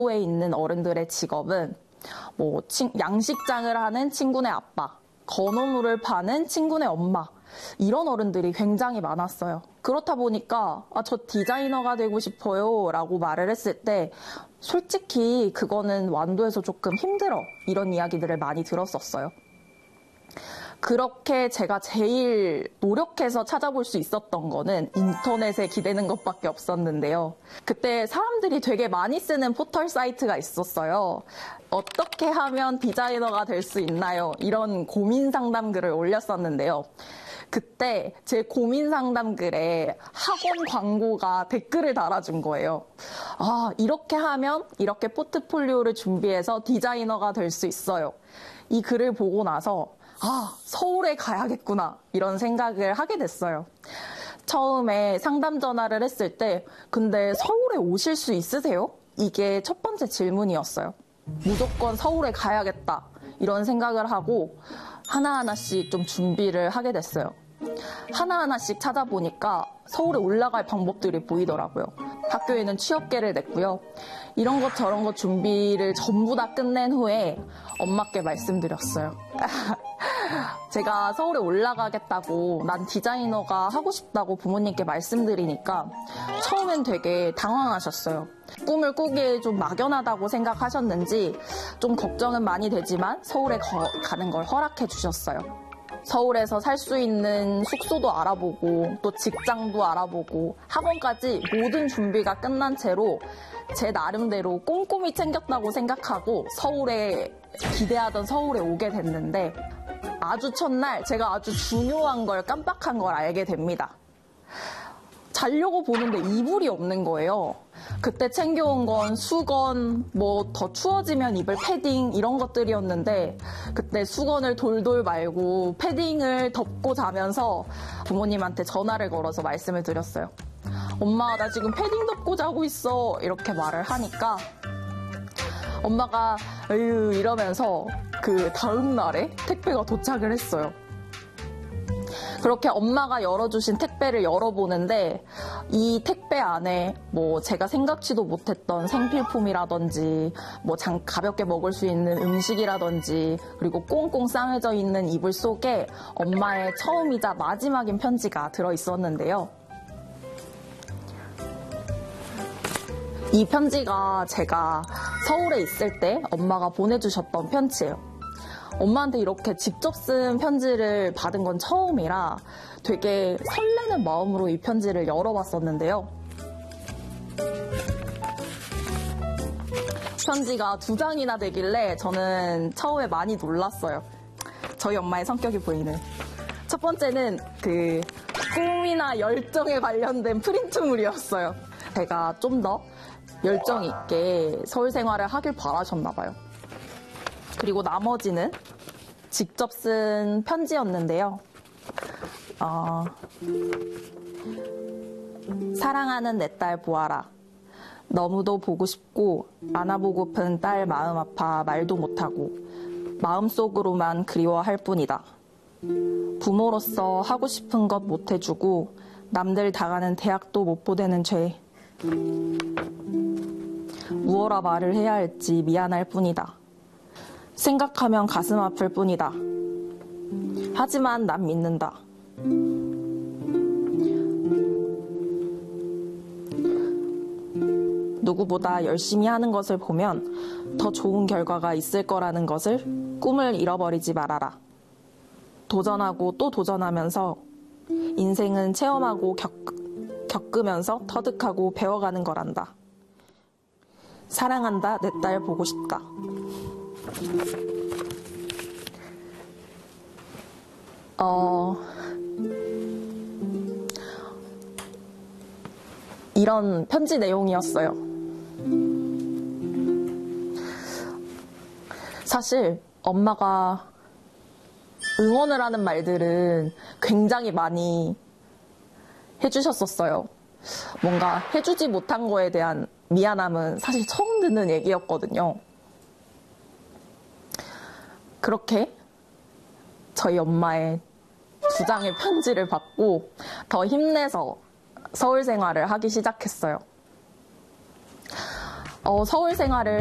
에 있는 어른들의 직업은 뭐 양식장을 하는 친구네 아빠, 건어물을 파는 친구네 엄마, 이런 어른들이 굉장히 많았어요. 그렇다 보니까 저 디자이너가 되고 싶어요 라고 말을 했을 때 솔직히 그거는 완도에서 조금 힘들어, 이런 이야기들을 많이 들었었어요. 그렇게 제가 제일 노력해서 찾아볼 수 있었던 거는 인터넷에 기대는 것밖에 없었는데요. 그때 사람들이 되게 많이 쓰는 포털 사이트가 있었어요. 어떻게 하면 디자이너가 될 수 있나요? 이런 고민 상담 글을 올렸었는데요. 그때 제 고민 상담 글에 학원 광고가 댓글을 달아준 거예요. 이렇게 하면 이렇게 포트폴리오를 준비해서 디자이너가 될 수 있어요. 이 글을 보고 나서 서울에 가야겠구나, 이런 생각을 하게 됐어요. 처음에 상담 전화를 했을 때 근데 서울에 오실 수 있으세요? 이게 첫 번째 질문이었어요. 무조건 서울에 가야겠다, 이런 생각을 하고 하나하나씩 좀 준비를 하게 됐어요. 하나하나씩 찾아보니까 서울에 올라갈 방법들이 보이더라고요. 학교에는 취업계를 냈고요. 이런 것 저런 것 준비를 전부 다 끝낸 후에 엄마께 말씀드렸어요. 제가 서울에 올라가겠다고, 난 디자이너가 하고 싶다고 부모님께 말씀드리니까 처음엔 되게 당황하셨어요. 꿈을 꾸기에 좀 막연하다고 생각하셨는지 좀 걱정은 많이 되지만 서울에 가는 걸 허락해 주셨어요. 서울에서 살 수 있는 숙소도 알아보고 또 직장도 알아보고 학원까지 모든 준비가 끝난 채로 제 나름대로 꼼꼼히 챙겼다고 생각하고 기대하던 서울에 오게 됐는데 아주 첫날 제가 아주 중요한 걸 깜빡한 걸 알게 됩니다. 자려고 보는데 이불이 없는 거예요. 그때 챙겨온 건 수건, 뭐 더 추워지면 입을 패딩, 이런 것들이었는데 그때 수건을 돌돌 말고 패딩을 덮고 자면서 부모님한테 전화를 걸어서 말씀을 드렸어요. 엄마, 나 지금 패딩 덮고 자고 있어, 이렇게 말을 하니까 엄마가 에휴 이러면서 그 다음 날에 택배가 도착을 했어요. 그렇게 엄마가 열어주신 택배를 열어보는데 이 택배 안에 뭐 제가 생각지도 못했던 생필품이라든지 뭐 가볍게 먹을 수 있는 음식이라든지 그리고 꽁꽁 싸매져 있는 이불 속에 엄마의 처음이자 마지막인 편지가 들어있었는데요. 이 편지가 제가 서울에 있을 때 엄마가 보내주셨던 편지예요. 엄마한테 이렇게 직접 쓴 편지를 받은 건 처음이라 되게 설레는 마음으로 이 편지를 열어봤었는데요. 편지가 2장이나 되길래 저는 처음에 많이 놀랐어요. 저희 엄마의 성격이 보이는. 첫 번째는 그 꿈이나 열정에 관련된 프린트물이었어요. 제가 좀 더 열정 있게 서울 생활을 하길 바라셨나 봐요. 그리고 나머지는 직접 쓴 편지였는데요. 사랑하는 내 딸 보아라. 너무도 보고 싶고 안아보고픈 딸 마음 아파 말도 못하고 마음속으로만 그리워할 뿐이다. 부모로서 하고 싶은 것 못해주고 남들 당하는 대학도 못 보내는 죄. 무어라 말을 해야 할지 미안할 뿐이다. 생각하면 가슴 아플 뿐이다. 하지만 난 믿는다. 누구보다 열심히 하는 것을 보면 더 좋은 결과가 있을 거라는 것을 꿈을 잃어버리지 말아라. 도전하고 또 도전하면서 인생은 체험하고 겪으면서 터득하고 배워가는 거란다. 사랑한다. 내 딸 보고 싶다. 이런 편지 내용이었어요. 사실 엄마가 응원을 하는 말들은 굉장히 많이 해주셨었어요. 뭔가 해주지 못한 거에 대한 미안함은 사실 처음 듣는 얘기였거든요. 그렇게 저희 엄마의 2장의 편지를 받고 더 힘내서 서울 생활을 하기 시작했어요. 서울 생활을